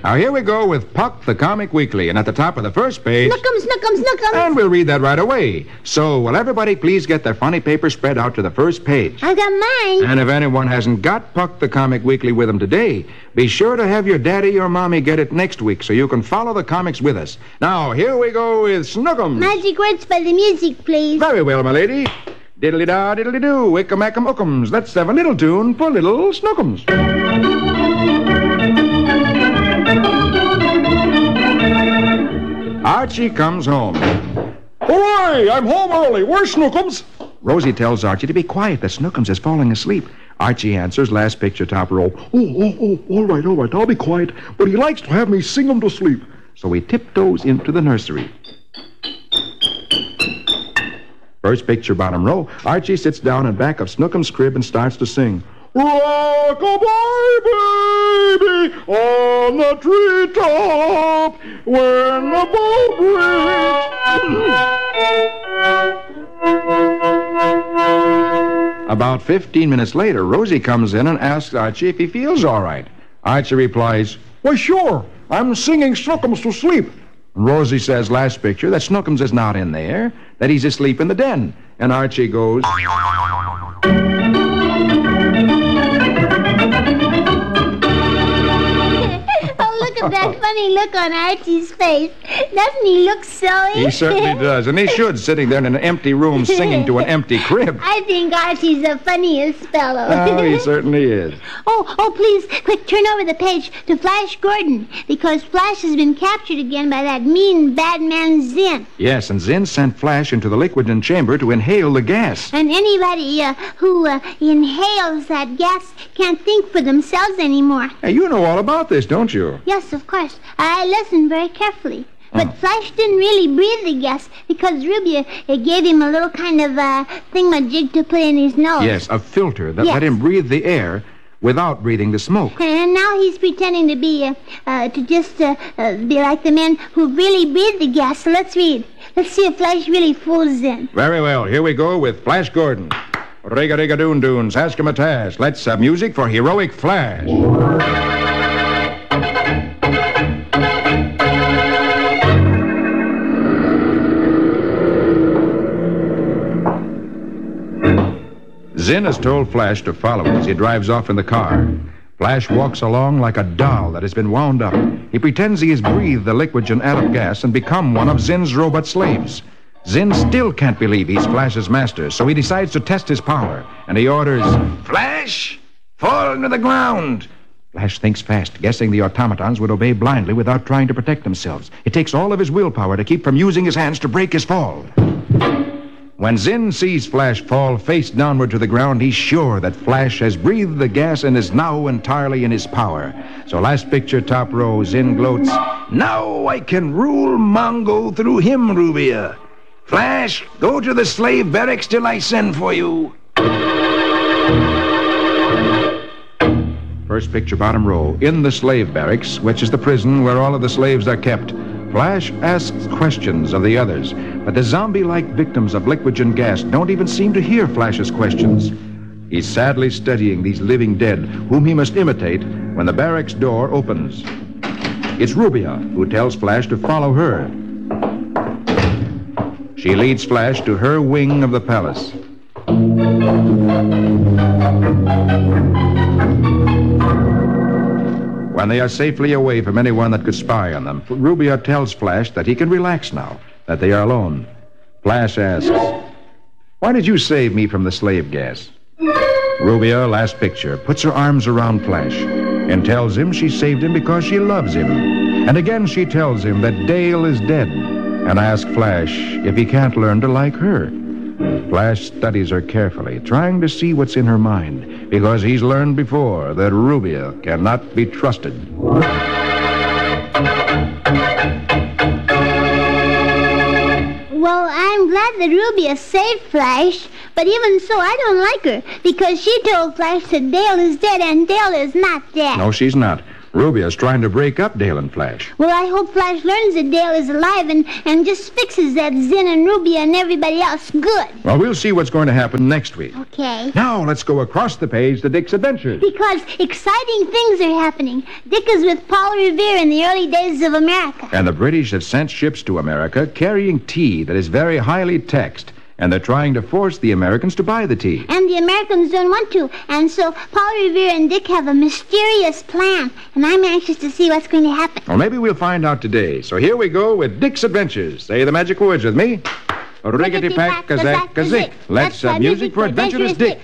Now, here we go with Puck, the Comic Weekly. And at the top of the first page... Snookums. And we'll read that right away. So, will everybody please get their funny paper spread out to the first page? I've got mine. And if anyone hasn't got Puck, the Comic Weekly with them today, be sure to have your daddy or mommy get it next week so you can follow the comics with us. Now, here we go with Snookums. Magic words by the music, please. Very well, my lady. Diddly-da, diddly-doo, wickamackam-ookums. Let's have a little tune for little Snookums. Archie comes home. Hooray! I'm home early. Where's Snookums? Rosie tells Archie to be quiet, that Snookums is falling asleep. Archie answers, last picture, top row. Oh, all right. I'll be quiet. But he likes to have me sing him to sleep. So he tiptoes into the nursery. First picture, bottom row. Archie sits down in back of Snookums' crib and starts to sing. Rock-a-bye, baby, on the treetop, when the boat breaks. About 15 minutes later, Rosie comes in and asks Archie if he feels all right. Archie replies, Why, sure. I'm singing Snookums to sleep. And Rosie says, last picture, that Snookums is not in there, that he's asleep in the den. And Archie goes... Look at that funny look on Archie's face. Doesn't he look silly? He certainly does. And he should, sitting there in an empty room singing to an empty crib. I think Archie's the funniest fellow. Oh, he certainly is. Oh, please, quick, turn over the page to Flash Gordon, because Flash has been captured again by that mean bad man Zinn. Yes, and Zinn sent Flash into the liquid chamber to inhale the gas. And anybody who inhales that gas can't think for themselves anymore. Hey, you know all about this, don't you? Yes, of course. I listened very carefully. But Flash didn't really breathe the gas because Rubia gave him a little kind of thingamajig to put in his nose. Yes, a filter that let him breathe the air without breathing the smoke. And now he's pretending to be, be like the men who really breathe the gas. So let's read. Let's see if Flash really fools Zinn. Very well. Here we go with Flash Gordon. Riga-riga-doon-doons, ask him a task. Let's have music for Heroic Flash. Zinn has told Flash to follow him as he drives off in the car. Flash walks along like a doll that has been wound up. He pretends he has breathed the liquid and atom gas and become one of Zinn's robot slaves. Zinn still can't believe he's Flash's master, so he decides to test his power, and he orders, Flash, fall into the ground. Flash thinks fast, guessing the automatons would obey blindly without trying to protect themselves. It takes all of his willpower to keep from using his hands to break his fall. When Zinn sees Flash fall face downward to the ground, he's sure that Flash has breathed the gas and is now entirely in his power. So last picture, top row, Zinn gloats, Now I can rule Mongo through him, Rubia. Flash, go to the slave barracks till I send for you. First picture, bottom row. In the slave barracks, which is the prison where all of the slaves are kept, Flash asks questions of the others, but the zombie-like victims of liquid and gas don't even seem to hear Flash's questions. He's sadly studying these living dead, whom he must imitate when the barracks door opens. It's Rubia, who tells Flash to follow her. She leads Flash to her wing of the palace. When they are safely away from anyone that could spy on them, Rubia tells Flash that he can relax now, that they are alone. Flash asks, Why did you save me from the slave gas? Rubia, last picture, puts her arms around Flash and tells him she saved him because she loves him. And again she tells him that Dale is dead and asks Flash if he can't learn to like her. Flash studies her carefully, trying to see what's in her mind, because he's learned before that Rubia cannot be trusted. Well, I'm glad that Rubia saved Flash, but even so, I don't like her, because she told Flash that Dale is dead, and Dale is not dead. No, she's not. Rubia's trying to break up Dale and Flash. Well, I hope Flash learns that Dale is alive and just fixes that Zen and Rubia and everybody else good. Well, we'll see what's going to happen next week. Okay. Now, let's go across the page to Dick's Adventures. Because exciting things are happening. Dick is with Paul Revere in the early days of America. And the British have sent ships to America carrying tea that is very highly taxed. And they're trying to force the Americans to buy the tea. And the Americans don't want to. And so Paul Revere and Dick have a mysterious plan. And I'm anxious to see what's going to happen. Well, maybe we'll find out today. So here we go with Dick's Adventures. Say the magic words with me. Rickety-pack, kazak, kazik. Let's have music for Adventurous Dick.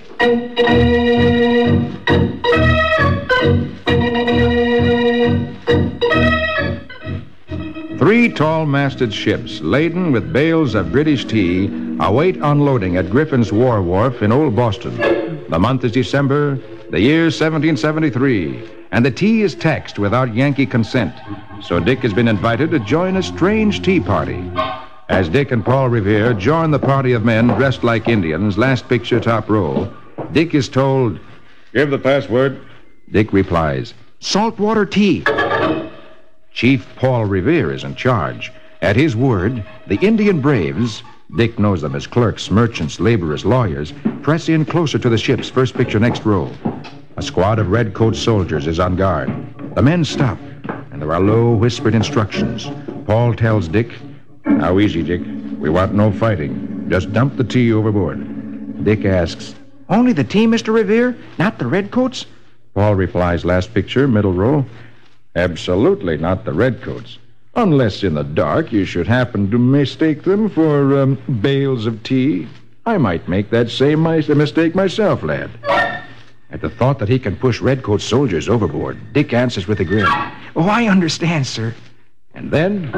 Three tall-masted ships laden with bales of British tea await unloading at Griffin's War Wharf in Old Boston. The month is December, the year 1773, and the tea is taxed without Yankee consent. So Dick has been invited to join a strange tea party. As Dick and Paul Revere join the party of men dressed like Indians, last picture top row, Dick is told, "Give the password." Dick replies, "Saltwater tea." Chief Paul Revere is in charge. At his word, the Indian braves, Dick knows them as clerks, merchants, laborers, lawyers, press in closer to the ships. First picture, next row. A squad of red-coat soldiers is on guard. The men stop, and there are low, whispered instructions. Paul tells Dick, "Now easy, Dick. We want no fighting. Just dump the tea overboard." Dick asks, "Only the tea, Mr. Revere? Not the redcoats?" Paul replies, last picture, middle row, "Absolutely not the redcoats. Unless in the dark you should happen to mistake them for bales of tea. I might make that same mistake myself, lad." At the thought that he can push redcoat soldiers overboard, Dick answers with a grin, "Oh, I understand, sir." And then...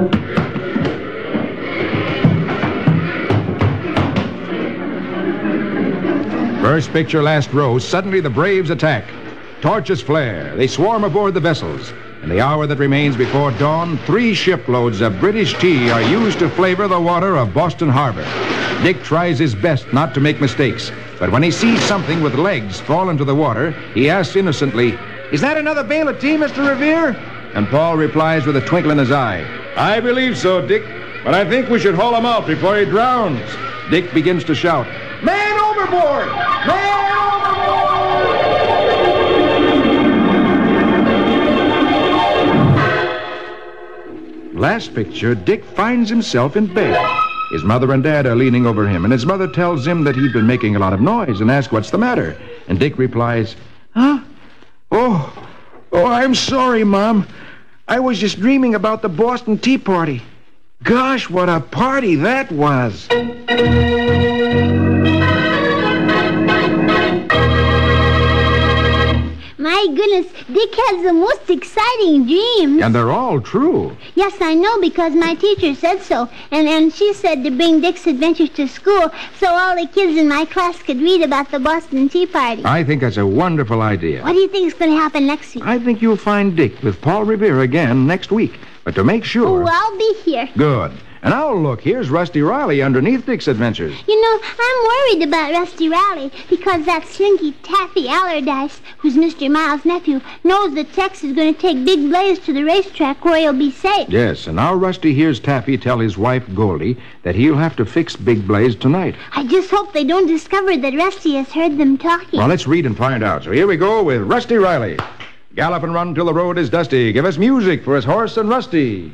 First picture, last row, suddenly the braves attack. Torches flare. They swarm aboard the vessels. In the hour that remains before dawn, 3 shiploads of British tea are used to flavor the water of Boston Harbor. Dick tries his best not to make mistakes, but when he sees something with legs fall into the water, he asks innocently, "Is that another bale of tea, Mr. Revere?" And Paul replies with a twinkle in his eye, "I believe so, Dick, but I think we should haul him out before he drowns." Dick begins to shout, "Man overboard! Man overboard!" Last picture, Dick finds himself in bed. His mother and dad are leaning over him, and his mother tells him that he's been making a lot of noise and asks what's the matter. And Dick replies, "Huh? Oh, I'm sorry, Mom. I was just dreaming about the Boston Tea Party. Gosh, what a party that was." My goodness, Dick has the most exciting dreams. And they're all true. Yes, I know, because my teacher said so. And she said to bring Dick's Adventures to school so all the kids in my class could read about the Boston Tea Party. I think that's a wonderful idea. What do you think is going to happen next week? I think you'll find Dick with Paul Revere again next week. But to make sure... Oh, I'll be here. Good. And now look, here's Rusty Riley underneath Dick's Adventures. You know, I'm worried about Rusty Riley because that slinky Taffy Allardyce, who's Mr. Miles' nephew, knows that Tex is going to take Big Blaze to the racetrack where he'll be safe. Yes, and now Rusty hears Taffy tell his wife, Goldie, that he'll have to fix Big Blaze tonight. I just hope they don't discover that Rusty has heard them talking. Well, let's read and find out. So here we go with Rusty Riley. Gallop and run till the road is dusty. Give us music for his horse and Rusty.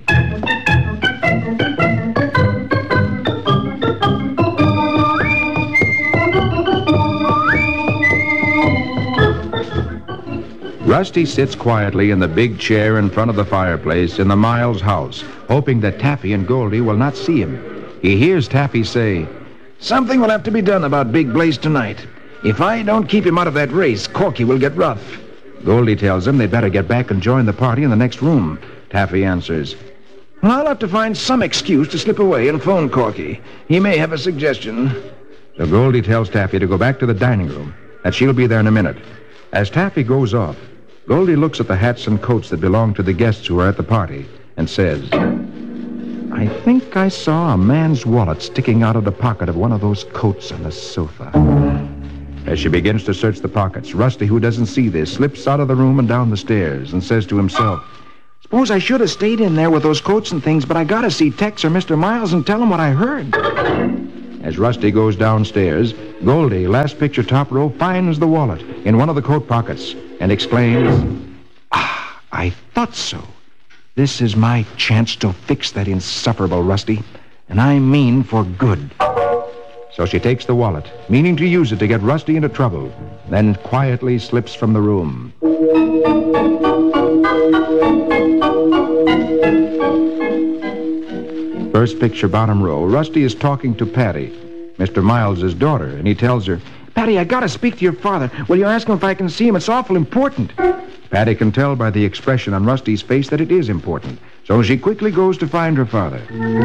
Rusty sits quietly in the big chair in front of the fireplace in the Miles house, hoping that Taffy and Goldie will not see him. He hears Taffy say, "Something will have to be done about Big Blaze tonight. If I don't keep him out of that race, Corky will get rough." Goldie tells him they'd better get back and join the party in the next room. Taffy answers, "Well, I'll have to find some excuse to slip away and phone Corky. He may have a suggestion." So Goldie tells Taffy to go back to the dining room, that she'll be there in a minute. As Taffy goes off, Goldie looks at the hats and coats that belong to the guests who are at the party and says, "I think I saw a man's wallet sticking out of the pocket of one of those coats on the sofa." As she begins to search the pockets, Rusty, who doesn't see this, slips out of the room and down the stairs and says to himself, "Suppose I should have stayed in there with those coats and things, but I gotta see Tex or Mr. Miles and tell them what I heard." As Rusty goes downstairs, Goldie, last picture top row, finds the wallet in one of the coat pockets and exclaims, "Ah, I thought so. This is my chance to fix that insufferable Rusty, and I mean for good." So she takes the wallet, meaning to use it to get Rusty into trouble, then quietly slips from the room. First picture, bottom row, Rusty is talking to Patty, Mr. Miles' daughter, and he tells her, "Patty, I gotta speak to your father. Will you ask him if I can see him? It's awful important." Patty can tell by the expression on Rusty's face that it is important, so she quickly goes to find her father.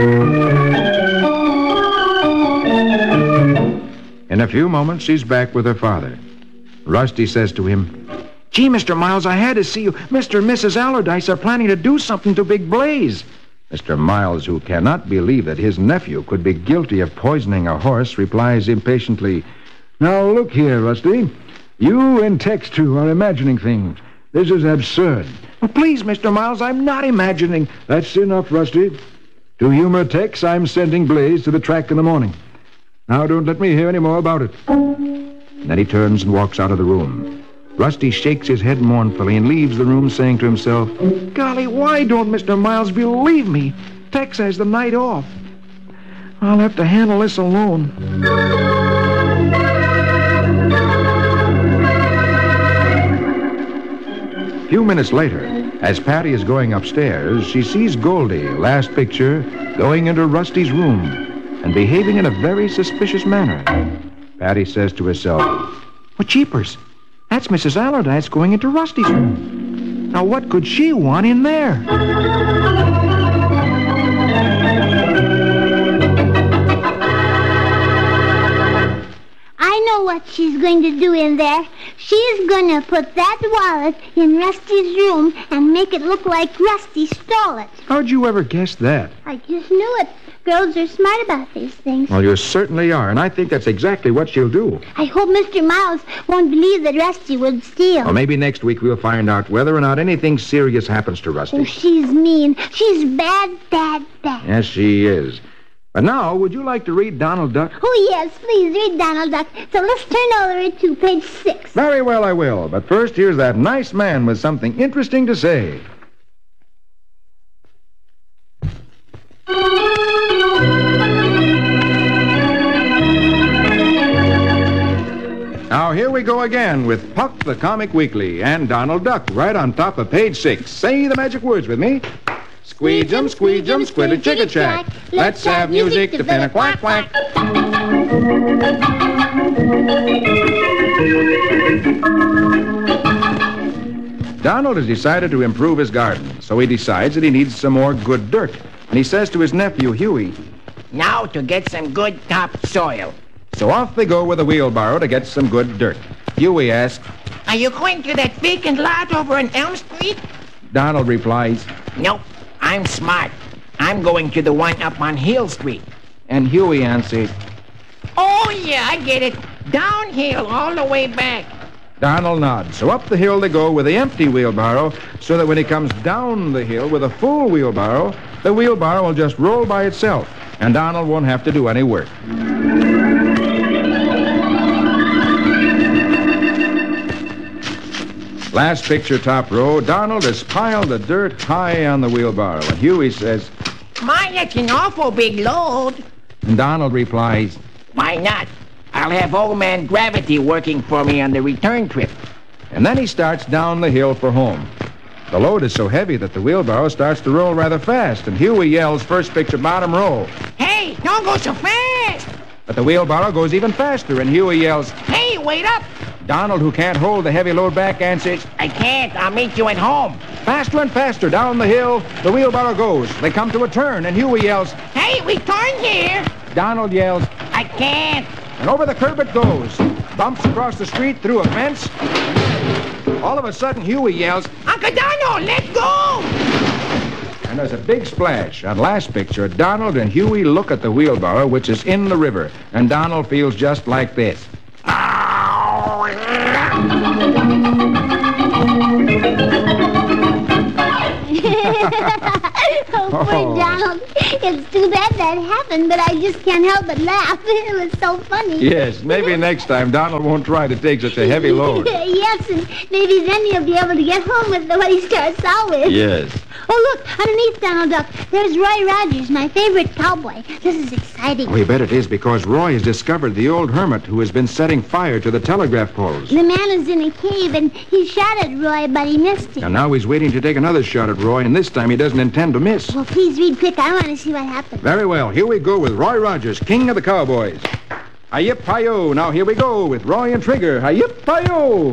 In a few moments, she's back with her father. Rusty says to him, "Gee, Mr. Miles, I had to see you. Mr. and Mrs. Allardyce are planning to do something to Big Blaze." Mr. Miles, who cannot believe that his nephew could be guilty of poisoning a horse, replies impatiently, "Now, look here, Rusty. You and Tex, too, are imagining things. This is absurd." "Well, please, Mr. Miles, I'm not imagining." "That's enough, Rusty. To humor Tex, I'm sending Blaze to the track in the morning. Now, don't let me hear any more about it." Then he turns and walks out of the room. Rusty shakes his head mournfully and leaves the room saying to himself, "Golly, why don't Mr. Miles believe me? Tex has the night off. I'll have to handle this alone." A few minutes later, as Patty is going upstairs, she sees Goldie, last picture, going into Rusty's room and behaving in a very suspicious manner. Patty says to herself, "Well, jeepers, that's Mrs. Allardyce going into Rusty's room. Now, what could she want in there?" I know what she's going to do in there. She's going to put that wallet in Rusty's room and make it look like Rusty stole it. How'd you ever guess that? I just knew it. Girls are smart about these things. Well, you certainly are, and I think that's exactly what she'll do. I hope Mr. Miles won't believe that Rusty would steal. Well, maybe next week we'll find out whether or not anything serious happens to Rusty. Oh, she's mean. She's bad, bad, bad. Yes, she is. But now, would you like to read Donald Duck? Oh, yes, please read Donald Duck. So let's turn over to page 6. Very well, I will. But first, here's that nice man with something interesting to say. Now, here we go again with Puck the Comic Weekly and Donald Duck right on top of page 6. Say the magic words with me. Squeejum, squeejum, squitter, chicka chack. Let's have music to fin a quack quack. Donald has decided to improve his garden, so he decides that he needs some more good dirt. And he says to his nephew, Huey, "Now to get some good topsoil." So off they go with a wheelbarrow to get some good dirt. Huey asks, "Are you going to that vacant lot over on Elm Street?" Donald replies, "Nope, I'm smart. I'm going to the one up on Hill Street." and Huey answered, "Oh, yeah, I get it. Downhill all the way back." Donald nods. So up the hill they go with the empty wheelbarrow, so that when he comes down the hill with a full wheelbarrow, the wheelbarrow will just roll by itself, and Donald won't have to do any work. Last picture, top row, Donald has piled the dirt high on the wheelbarrow, and Huey says, "My, that's an awful big load." and Donald replies, "Why not? I'll have old man Gravity working for me on the return trip." and then he starts down the hill for home. The load is so heavy that the wheelbarrow starts to roll rather fast, and Huey yells, first picture, bottom row. "Hey, don't go so fast." But the wheelbarrow goes even faster, and Huey yells. "Hey, wait up." Donald, who can't hold the heavy load back, answers, "I can't. I'll meet you at home." faster and faster down the hill, the wheelbarrow goes. They come to a turn, and Huey yells. "Hey, we turn here." Donald yells, "I can't." and over the curb it goes. Bumps across the street through a fence. All of a sudden, Huey yells, "Uncle Donald, let's go." and there's a big splash. On last picture, Donald and Huey look at the wheelbarrow, which is in the river, and Donald feels just like this. Ow! Oh, poor Donald. It's too bad that happened, but I just can't help but laugh. It was so funny. Yes, maybe next time Donald won't try to take such a heavy load. Yes, and maybe then he'll be able to get home with what he starts out with. Yes. Oh, look, underneath Donald Duck, there's Roy Rogers, my favorite cowboy. This is exciting. We bet it is because Roy has discovered the old hermit who has been setting fire to the telegraph poles. The man is in a cave, and he shot at Roy, but he missed him. And now he's waiting to take another shot at Roy, and this time he doesn't intend to miss. Well, please read quick. I want to see what happens. Very well. Here we go with Roy Rogers, king of the cowboys. Hi-yip, hi-yo. Now here we go with Roy and Trigger. Hi-yip, hi-yo.